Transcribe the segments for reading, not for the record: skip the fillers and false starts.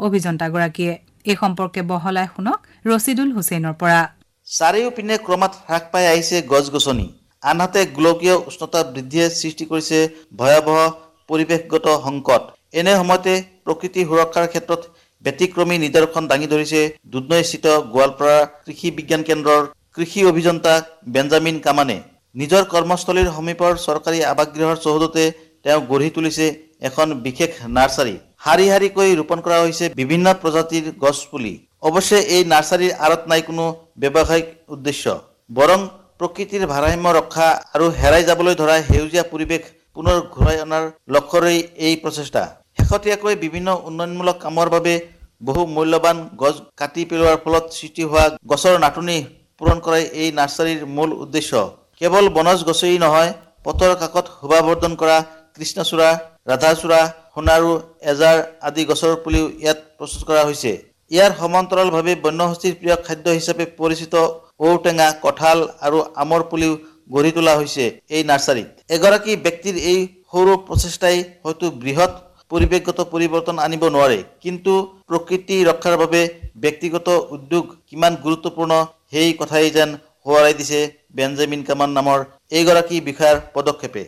অভিযন্তাগৰাকীয়ে। এই সম্পৰ্কে বহলাই শুনক ৰছিদুল হুছেইনৰ পৰা। চাৰিওপিনে ক্ৰমাৎ হ্ৰাস পাই আহিছে গছ-গছনি। আনহাতে গোলকীয় উষ্ণতা বৃদ্ধিয়ে সৃষ্টি কৰিছে ভয়াৱহ পৰিৱেশগত সংকট। এনে সময়তে প্ৰকৃতি সুৰক্ষাৰ ক্ষেত্ৰত ব্যতিক্ৰমী নিদৰ্শন দাঙি ধৰিছে দুধনৈস্থিত গোৱালপাৰা কৃষি বিজ্ঞান কেন্দ্ৰৰ কৃষি অভিযন্তা বেঞ্জামিন কামানে। নিজৰ কৰ্মস্থলীৰ সমীপৰ চৰকাৰী আৱাসগৃহৰ চৌহদতে তেওঁ গঢ়ি তুলিছে এখন বিশেষ নাৰ্চাৰী। শাৰী শাৰীকৈ ৰোপণ কৰা হৈছে বিভিন্ন প্ৰজাতিৰ গছপুলি। অৱশ্যে এই নাৰ্চাৰীৰ আঁৰত নাই কোনো ব্যৱসায়িক উদ্দেশ্য, বৰং প্ৰকৃতিৰ ভাৰসাম্য ৰক্ষা আৰু হেৰাই যাবলৈ ধৰা সেউজীয়া পৰিৱেশ পুনৰ ঘূৰাই অনাৰ লক্ষ্যৰেই এই প্ৰচেষ্টা। শেহতীয়াকৈ বিভিন্ন উন্নয়নমূলক কামৰ বাবে বহু মূল্যৱান গছ কাটি পেলোৱাৰ ফলত সৃষ্টি হোৱা গছৰ নাটনি পূৰণ কৰাই এই নাৰ্চাৰীৰ মূল উদ্দেশ্য। কেৱল বনজ গছেই নহয়, পথৰ কাষত শোভাবৰ্ধন কৰা কৃষ্ণচূড়া, ৰাধাচূড়া, সোণাৰু, এজাৰ আদি গছৰ পুলিও ইয়াত প্ৰস্তুত কৰা হৈছে। ইয়াৰ সমান্তৰালভাৱে বন্যহস্তীৰ প্ৰিয় খাদ্য হিচাপে পৰিচিত ঔটেঙা, কঁঠাল আৰু আমৰ পুলিও গঢ়ি তোলা হৈছে এই নাৰ্চাৰীত। এগৰাকী ব্যক্তিৰ এই সৰু প্ৰচেষ্টাই হয়তো বৃহৎ পৰিৱেশগত পৰিৱৰ্তন আনিব নোৱাৰে, কিন্তু প্ৰকৃতি ৰক্ষাৰ বাবে ব্যক্তিগত উদ্যোগ কিমান গুৰুত্বপূৰ্ণ সেই কথাই যেন সোঁৱৰাই দিছে বেঞ্জামিন কামান নামৰ এইগৰাকী বিষয়াৰ পদক্ষেপে।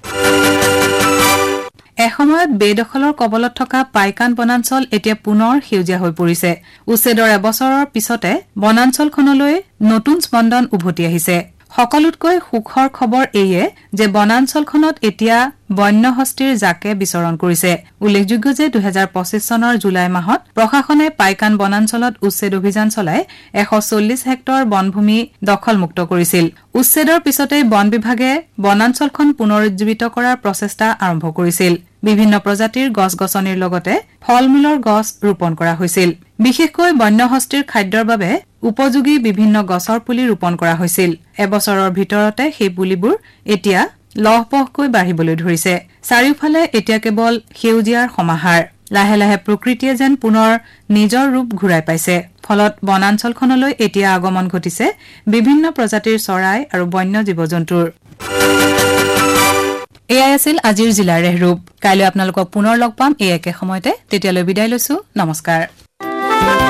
এসময়ত বেদখলৰ কবলত থকা পাইকান বনাঞ্চল এতিয়া পুনৰ সেউজীয়া হৈ পৰিছে। উচ্ছেদৰ এবছৰৰ পিছতে বনাঞ্চলখনলৈ নতুন স্পন্দন উভতি আহিছে। সকলোতকৈ সুখৰ খবৰ এইয়ে যে বনাঞ্চলখনত এতিয়া বন্যহস্তীৰ জাকে বিচৰণ কৰিছে। উল্লেখযোগ্য যে 2025 চনৰ জুলাই মাহত প্ৰশাসনে পাইকান বনাঞ্চলত উচ্ছেদ অভিযান চলাই 140 হেক্টৰ বনভূমি দখলমুক্ত কৰিছিল। উচ্ছেদৰ পিছতে বন বিভাগে বনাঞ্চলখন পুনৰুজ্জীৱিত কৰাৰ প্ৰচেষ্টা আৰম্ভ কৰিছিল। বিভিন্ন প্ৰজাতিৰ গছ-গছনিৰ লগতে ফল-মূলৰ গছ ৰোপণ কৰা হৈছিল। বিশেষকৈ বন্যহস্তীৰ খাদ্যৰ বাবে উপযোগী বিভিন্ন গছৰ পুলি ৰোপণ কৰা হৈছিল। এবছৰৰ ভিতৰতে সেই পুলিবোৰ এতিয়া লহপহকৈ বাঢ়িবলৈ ধৰিছে। চাৰিওফালে এতিয়া কেৱল সেউজীয়াৰ সমাহাৰ। লাহে লাহে প্ৰকৃতিয়ে যেন পুনৰ নিজৰ ৰূপ ঘূৰাই পাইছে। ফলত বনাঞ্চলখনলৈ এতিয়া আগমন ঘটিছে বিভিন্ন প্ৰজাতিৰ চৰাই আৰু বন্য জীৱ-জন্তুৰ। এয়াই আছিল আজিৰ জিলাৰ ৰেহৰূপ। কাইলৈ আপোনালোকক পুনৰ লগ পাম এই একে সময়তে। তেতিয়ালৈ বিদায় লৈছো। নমস্কাৰ।